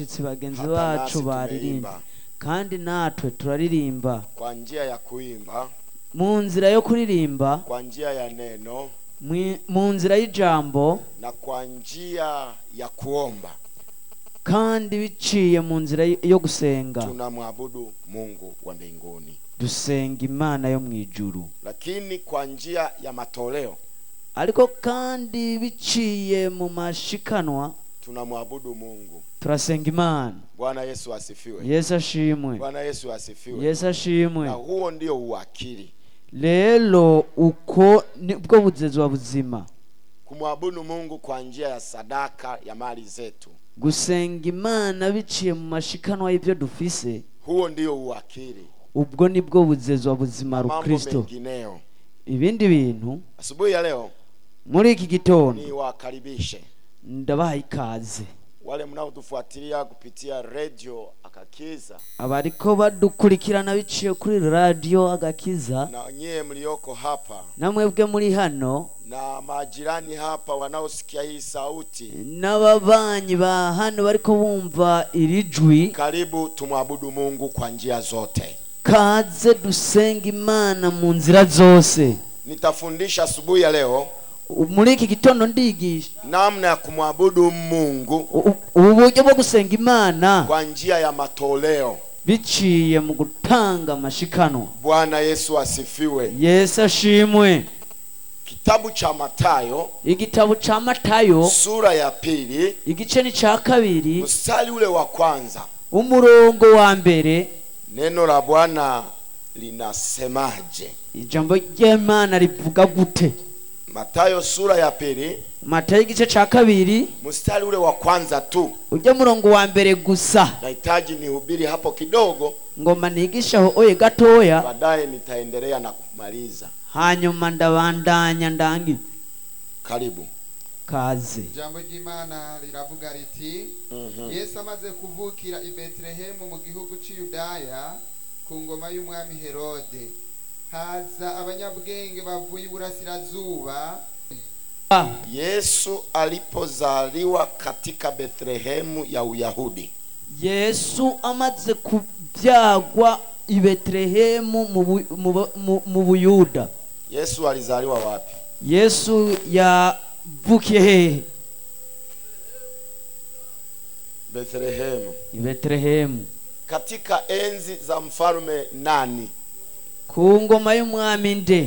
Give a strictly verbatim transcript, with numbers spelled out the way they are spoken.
abashitsi bagenzi bacu baririmba kandi natwe turaririmba kwa njia ya kuimba, mu nzira yo kuririmba, kwa njia ya neno, mu nzira y'ijambo, na kwa njia ya kuomba, kandi biciye mu nzira yo gusenga. Tunamwabudu Mungu wa mbinguni, dusenga Imana yo mwijuru. Lakini kwa njia ya matoleo, ariko kandi biciye mu mashikanwa, tunamwabudu Mungu, turasenga Imana. Bwana Yesu asifiwe. Yesu ashimwe. Bwana Yesu asifiwe. Yesu ashimwe. Na huo ndio uwakili. Lelo uko nibwo buzezwa buzima, kumwabudu Mungu kwa njia ya sadaka ya mali zetu, gusenga Imana biciye mu mashikanwa y'ibyo dufise. Huo ndio uwakili. Ubwo nibwo buzezwa buzima ru Kristo. Ibindi bintu asubuhi ya leo muri iki gitondo ni wakaribishe, ndabaha ikaze wale mnaotufuatilia kupitia radio Agakiza, abariko badukurikirana biciye kuri radio Agakiza, na nyie mlioko hapa, namwebwe muri hano, na majirani hapa wanaosikia hii sauti, n'ababanyi ba hano bariko bumva irijwi. Karibu tumwabudu Mungu kwa njia zote. Kaze dusenga Imana mu nzira zose. Nitafundisha asubuhi ya leo muri iki gitondo ndigisha namna ya kumwabudu Mungu, uburyo bwo gusenga Imana kwa njia ya matoleo, biciye mu gutanga amashikano. Bwana Yesu asifiwe. Yesu ashimwe. Kitabu cha Matayo, igitabu cha Matayo sura ya pili, igice ni cha kabiri, mstari ule wa kwanza, umurongo wa mbere. Neno la Bwana linasemaje? Ijambo ry'Imana rivuga gute? Matayo sura ya pili, Matayo igice cha kabiri, mstari ule wa kwanza tu. Uje murongo wa mbere gusa. Nahitaji nihubiri hapo kidogo, ngoma nigisha ho oye gatoya, baadaye nitaendelea na kumaliza. Hanyuma ndabandanya ndangi. Karibu. Kaze. Jambo ry'Imana liravuga riti, mm -hmm. Yesu amaze kuvukira i Betlehemu mu gihugu cy'Yudaya ku ngoma y'umwami Herode, haza abanyabwenge bavuye iburasirazuba. ah. Yesu alipozaliwa katika Betlehemu ya Uyahudi. Yesu amaze kubyagwa i Betlehemu mu Buyuda. Yesu alizaliwa wapi? Yesu ya vukiye hehe? Betlehemu. Betlehemu. Katika enzi za mfalme nani? Ku ngoma y'umwami nde?